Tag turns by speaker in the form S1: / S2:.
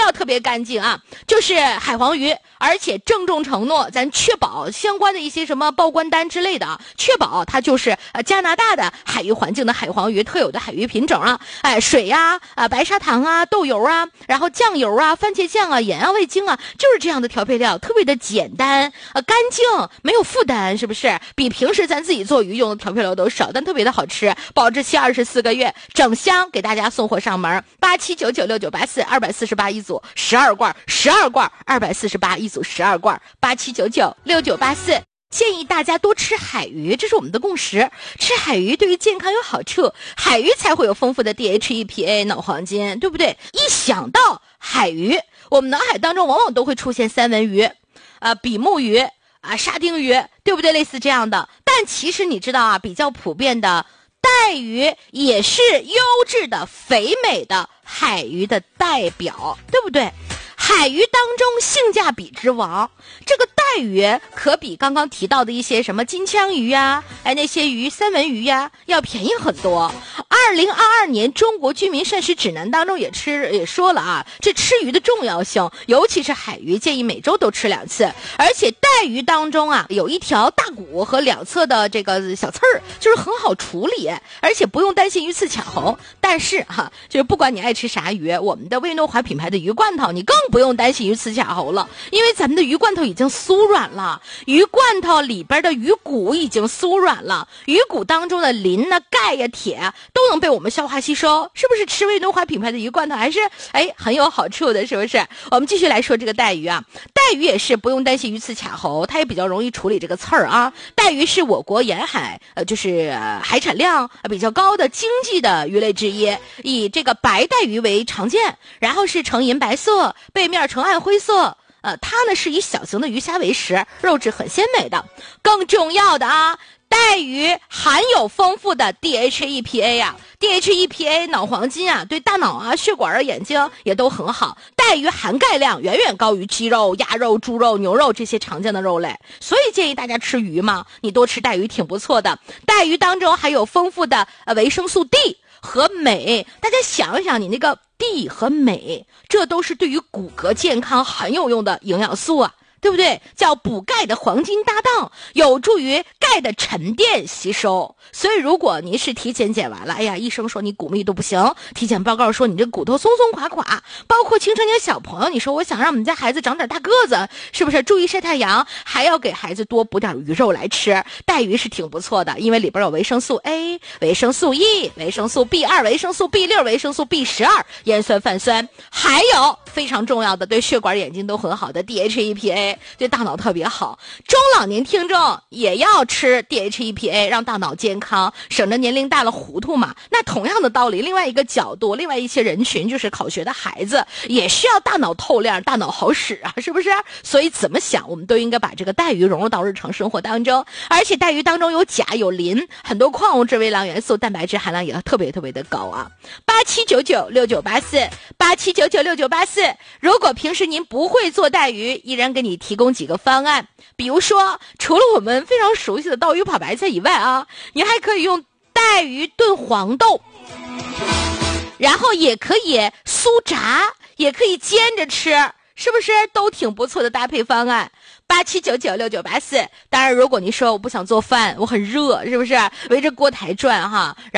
S1: 料特别干净啊，就是海黄鱼，而且郑重承诺，咱确保相关的一些什么报关单之类的啊，确保它就是加拿大的海域环境的海黄鱼特有的海鱼品种啊，水呀白砂糖啊，豆油啊，然后酱油啊，番茄酱啊，盐啊，味精啊，就是这样的调配料，特别的简单干净，没有负担，是不是？比平时咱自己做鱼用的调配料都少，但特别的好吃，保质期24个月，整箱给大家送货上门，87996984，248一组，12罐248一组12罐，87996984。建议大家多吃海鱼，这是我们的共识。吃海鱼对于健康有好处，海鱼才会有丰富的 DHEPA 脑黄金，对不对？一想到海鱼，我们脑海当中往往都会出现三文鱼、比目鱼、沙丁鱼，对不对？类似这样的。但其实你知道啊，比较普遍的带鱼也是优质的肥美的海鱼的代表，对不对？海鱼当中性价比之王，这个带鱼可比刚刚提到的一些什么金枪鱼啊，那些鱼三文鱼呀要便宜很多。2022年中国居民膳食指南当中也说了啊，这吃鱼的重要性，尤其是海鱼建议每周都吃2次，而且带鱼当中啊有一条大骨和两侧的这个小刺儿，就是很好处理，而且不用担心鱼刺卡喉。但是就是不管你爱吃啥鱼，我们的魏诺华品牌的鱼罐头你更不用担心鱼刺卡喉了，因为咱们的鱼罐头已经酥软了，鱼罐头里边的鱼骨已经酥软了，鱼骨当中的磷钙呀、铁都能被我们消化吸收，是不是吃魏诺华品牌的鱼罐头还是很有好处的，是不是？我们继续来说这个带鱼啊，带鱼也是不用担心鱼刺卡喉，它也比较容易处理这个刺儿啊。带鱼是我国沿海就是海产量比较高的经济的鱼类之一，以这个白带鱼为常见，然后是呈银白色，背面呈暗灰色。它呢是以小型的鱼虾为食，肉质很鲜美的。更重要的带鱼含有丰富的 DHEPA 啊 ，DHEPA 脑黄金啊，对大脑啊、血管啊、眼睛也都很好。带鱼含钙量远远高于鸡肉、鸭肉、猪肉、牛肉这些常见的肉类，所以建议大家吃鱼嘛，你多吃带鱼挺不错的。带鱼当中还有丰富的维生素 D 和镁，大家想一想，你那个 D 和镁，这都是对于骨骼健康很有用的营养素啊。对不对？叫补钙的黄金搭档，有助于钙的沉淀吸收。所以如果您是体检检完了，医生说你骨密度不行，体检报告说你这骨头松松垮垮，包括青春年小朋友，你说我想让我们家孩子长点大个子，是不是注意晒太阳，还要给孩子多补点鱼肉来吃？带鱼是挺不错的，因为里边有维生素 A、维生素 E、维生素 B2、维生素 B6、维生素 B12、盐酸泛酸，还有非常重要的对血管眼睛都很好的 DHEPA，对大脑特别好。中老年听众也要吃 DHEPA， 让大脑健康，省着年龄大了糊涂嘛。那同样的道理，另外一个角度，另外一些人群就是考学的孩子，也需要大脑透亮，大脑好使啊，是不是？所以怎么想，我们都应该把这个带鱼融入到日常生活当中。而且带鱼当中有钾、有磷，很多矿物质、微量元素、蛋白质含量也特别特别的高啊。87996984，87996984。如果平时您不会做带鱼，依然给你提供几个方案，比如说除了我们非常熟悉的刀鱼跑白菜以外你还可以用带鱼炖黄豆，然后也可以酥炸，也可以煎着吃，是不是都挺不错的搭配方案？87996984。当然如果你说我不想做饭，我很热，是不是围着锅台转